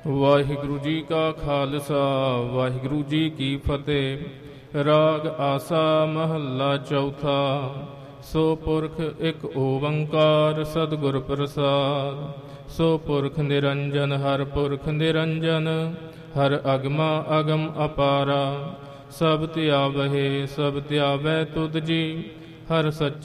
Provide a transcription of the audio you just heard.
ਵਾਹਿਗੁਰੂ ਜੀ ਕਾ ਖਾਲਸਾ ਵਾਹਿਗੁਰੂ ਜੀ ਕੀ ਫਤਿਹ। ਰਾਗ ਆਸਾ ਮਹੱਲਾ ਚੌਥਾ। ਸੋ ਪੁਰਖ ਇੱਕ ਓੰਕਾਰ ਸਤਿਗੁਰ ਪ੍ਰਸਾਦ। ਸੋ ਪੁਰਖ ਨਿਰੰਜਨ ਹਰ ਪੁਰਖ ਨਿਰੰਜਨ, ਹਰ ਅਗਮਾ ਅਗਮ ਅਪਾਰਾ। ਸਭ ਧਿਆਵਹਿ ਸਭ ਧਿਆਵੈ ਤੁਧ ਜੀ, ਹਰ ਸੱਚਾ